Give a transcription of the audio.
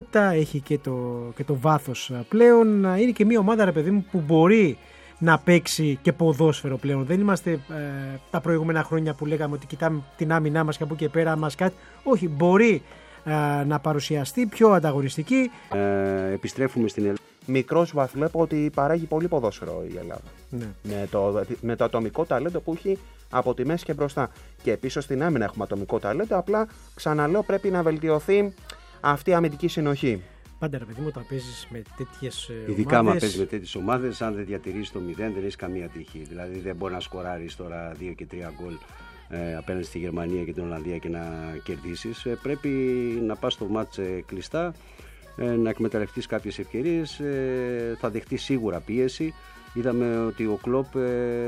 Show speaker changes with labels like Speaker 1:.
Speaker 1: ποιότητα, έχει και το βάθος πλέον. Είναι και μια ομάδα, ρε παιδί μου, που μπορεί να παίξει και ποδόσφαιρο πλέον. Δεν είμαστε τα προηγούμενα χρόνια που λέγαμε ότι κοιτάμε την άμυνά μας και από εκεί και πέρα μας κάτι. Όχι, μπορεί να παρουσιαστεί πιο ανταγωνιστική.
Speaker 2: Επιστρέφουμε στην Ελλάδα. Μικρός βαθμός βλέπω ότι παράγει πολύ ποδόσφαιρο η Ελλάδα.
Speaker 1: Ναι.
Speaker 2: Με το ατομικό ταλέντο που έχει από τη μέση και μπροστά. Και πίσω στην άμυνα έχουμε ατομικό ταλέντο. Απλά ξαναλέω, πρέπει να βελτιωθεί αυτή η αμυντική συνοχή.
Speaker 1: Πάντα, ρε παιδί μου, όταν παίζεις με τέτοιες ομάδες.
Speaker 3: Ειδικά άμα παίζεις με τέτοιες ομάδες, αν δεν διατηρήσεις το 0, δεν έχεις καμία τύχη. Δηλαδή δεν μπορεί να σκοράρεις τώρα 2 και 3 γκολ απέναντι στη Γερμανία και την Ολλανδία και να κερδίσεις. Πρέπει να πας στο μάτς κλειστά, να εκμεταλλευτείς κάποιες ευκαιρίες, θα δεχτείς σίγουρα πίεση. Είδαμε ότι ο Κλοπ